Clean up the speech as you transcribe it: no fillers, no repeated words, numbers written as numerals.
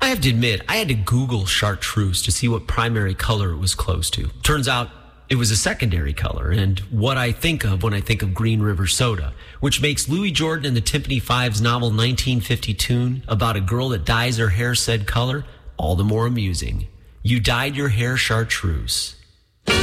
have to admit, I had to Google chartreuse to see what primary color it was close to. Turns out it was a secondary color, and what I think of when I think of Green River Soda, which makes Louis Jordan and the Tympany Fives' novel 1950 tune about a girl that dyes her hair said color all the more amusing. You dyed your hair chartreuse.